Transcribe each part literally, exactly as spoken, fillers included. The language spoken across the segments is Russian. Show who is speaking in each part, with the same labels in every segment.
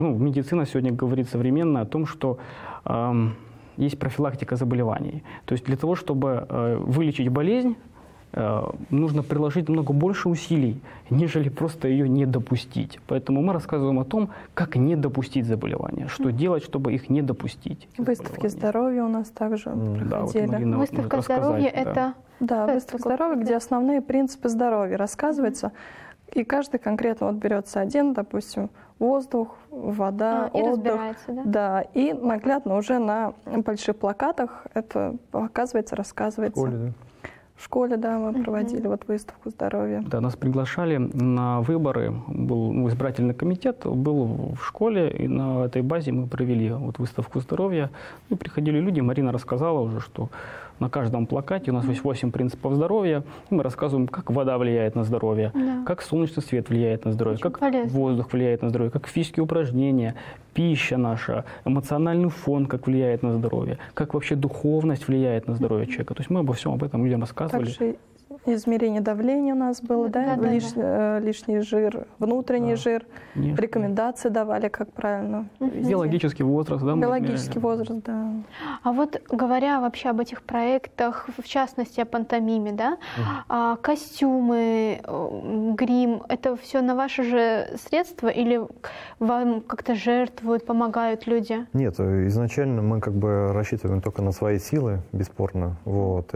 Speaker 1: Ну, медицина сегодня говорит современно о том, что э, есть профилактика заболеваний. То есть для того, чтобы э, вылечить болезнь, э, нужно приложить намного больше усилий, нежели просто ее не допустить. Поэтому мы рассказываем о том, как не допустить заболевания, что mm-hmm. делать, чтобы их не допустить.
Speaker 2: Выставки здоровья у нас также mm-hmm.
Speaker 1: да, вот
Speaker 2: Марина
Speaker 3: Выставка здоровья –
Speaker 1: да.
Speaker 3: это…
Speaker 2: Да,
Speaker 3: это
Speaker 2: выставка здоровья, где основные принципы здоровья рассказываются. Mm-hmm. И каждый конкретно вот берется один, допустим, воздух, вода,
Speaker 3: а, и
Speaker 2: отдых.
Speaker 3: да?
Speaker 2: Да, и наглядно уже на больших плакатах это показывается, рассказывается.
Speaker 4: В школе, да?
Speaker 2: В школе, да, мы проводили mm-hmm. вот выставку здоровья.
Speaker 1: Да, нас приглашали на выборы, был ну, избирательный комитет, был в школе, и на этой базе мы провели вот выставку здоровья. И приходили люди, Марина рассказала уже, что на каждом плакате у нас есть восемь принципов здоровья, и мы рассказываем, как вода влияет на здоровье, да. как солнечный свет влияет на здоровье, очень как полезно. Воздух влияет на здоровье, как физические упражнения, пища наша, эмоциональный фон, как влияет на здоровье, как вообще духовность влияет на здоровье человека. То есть мы обо всем об этом людям рассказывали.
Speaker 2: Также измерение давления у нас было, да, да, да, Лиш, да. лишний жир, внутренний да. жир, конечно. Рекомендации давали, как правильно.
Speaker 1: Угу. Биологический возраст, да?
Speaker 2: Биологический возраст, да.
Speaker 3: А вот говоря вообще об этих проектах, в частности о пантомиме, да, угу. а, костюмы, грим, это все на ваши же средства или вам как-то жертвуют, помогают люди?
Speaker 4: Нет, изначально мы как бы рассчитываем только на свои силы, бесспорно, вот.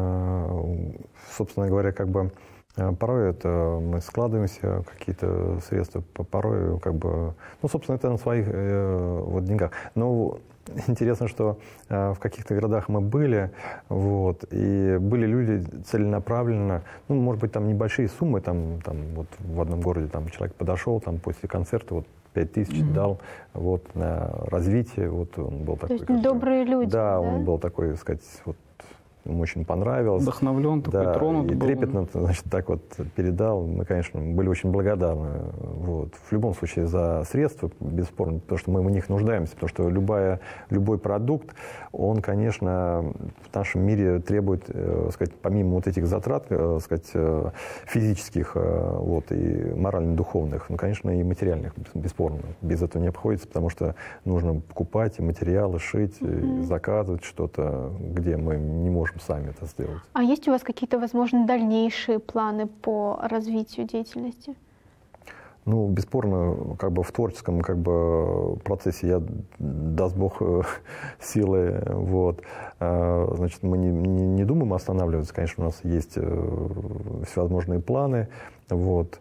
Speaker 4: Собственно говоря, как бы порой это мы складываемся какие-то средства, порой как бы, ну, собственно, это на своих э, вот деньгах. Но интересно, что э, в каких-то городах мы были, вот, и были люди целенаправленно, ну, может быть, там небольшие суммы, там, там вот в одном городе там человек подошел, там после концерта вот пять тысяч mm-hmm. дал вот на развитие, вот он был такой.
Speaker 3: То есть добрые люди.
Speaker 4: Да,
Speaker 3: да,
Speaker 4: он был такой, так сказать, вот. Ему очень понравилось.
Speaker 1: Вдохновлен,
Speaker 4: да,
Speaker 1: такой тронут
Speaker 4: и
Speaker 1: был.
Speaker 4: трепетно, значит, так вот передал. Мы, конечно, были очень благодарны. Вот. В любом случае за средства, бесспорно, потому что мы в них нуждаемся, потому что любая, любой продукт, он, конечно, в нашем мире требует, э, сказать, помимо вот этих затрат, э, сказать, э, физических э, вот, и морально-духовных, ну, конечно, и материальных, бесспорно. Без этого не обходится, потому что нужно покупать и материалы, шить, mm-hmm. и заказывать что-то, где мы не можем сами это сделать.
Speaker 3: А есть у вас какие-то, возможно, дальнейшие планы по развитию деятельности?
Speaker 4: Ну, бесспорно, как бы в творческом как бы процессе я, даст Бог, силы, вот. Значит, мы не, не, не думаем останавливаться, конечно, у нас есть всевозможные планы, вот.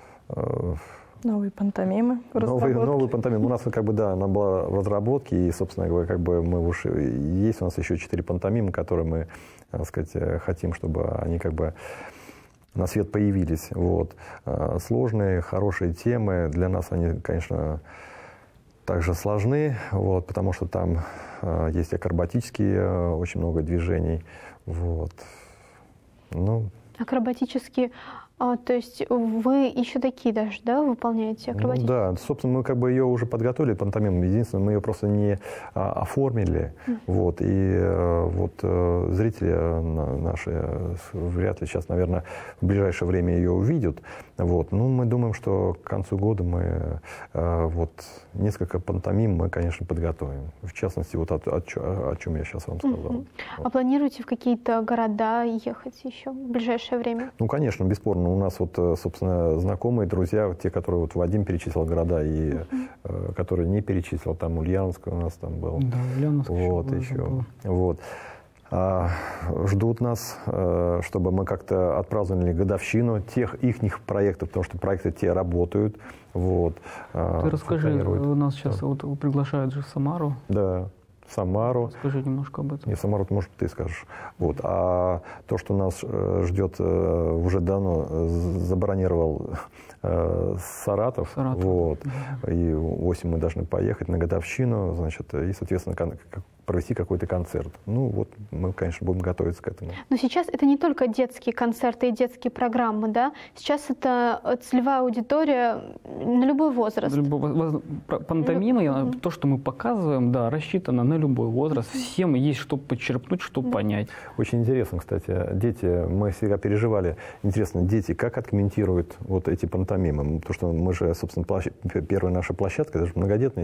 Speaker 2: Новые пантомимы.
Speaker 4: Новые, новые пантомимы. У нас как бы, да, она была в разработке, и, собственно говоря, как бы мы уж есть у нас еще четыре пантомимы, которые мы, так сказать, хотим, чтобы они как бы на свет появились. Вот. Сложные, хорошие темы. Для нас они, конечно, также сложны, вот, потому что там есть акробатические очень много движений. Вот. Ну,
Speaker 3: акробатические. А, то есть вы еще такие даже, да, выполняете акробатические?
Speaker 4: Ну, да, собственно, мы как бы ее уже подготовили, пантомиму. Единственное, мы ее просто не а, оформили. Mm. Вот, и а, вот а, зрители а, наши а, вряд ли сейчас, наверное, в ближайшее время ее увидят. Вот. Ну, мы думаем, что к концу года мы а, вот несколько пантомим мы, конечно, подготовим. В частности, вот о, о, о чем я сейчас вам сказал.
Speaker 3: Mm-hmm.
Speaker 4: Вот.
Speaker 3: А планируете в какие-то города ехать еще в ближайшее время?
Speaker 4: Ну, конечно, бесспорно. У нас вот, собственно, знакомые, друзья, те, которые вот Вадим перечислил города, и uh-huh. э, которые не перечислил, там Ульяновск у нас там был.
Speaker 1: Да, Ульяновск
Speaker 4: вот, еще. еще. Вот. А, ждут нас, э, чтобы мы как-то отпраздновали годовщину тех ихних проектов, потому что проекты те работают. Вот.
Speaker 1: Ты расскажи, у нас сейчас да. вот приглашают же в Самару.
Speaker 4: Да. Самару.
Speaker 1: Скажи немножко об этом.
Speaker 4: Не, Самару, может, ты скажешь. Вот. А то, что нас ждет, уже давно забронировал Саратов.
Speaker 1: Саратов.
Speaker 4: Вот. И осенью мы должны поехать на годовщину, значит, и, соответственно, провести какой-то концерт. Ну, вот мы, конечно, будем готовиться к этому.
Speaker 3: Но сейчас это не только детские концерты и детские программы, да? Сейчас это целевая аудитория на любой возраст.
Speaker 1: Пантомима, mm-hmm. то, что мы показываем, да, рассчитано на на любой возраст. Всем есть что подчерпнуть, что да. понять.
Speaker 4: Очень интересно, кстати. Дети, мы всегда переживали. Интересно, дети как откомментируют вот эти пантомимы? Потому что мы же, собственно, площадь, первая наша площадка, это же многодетные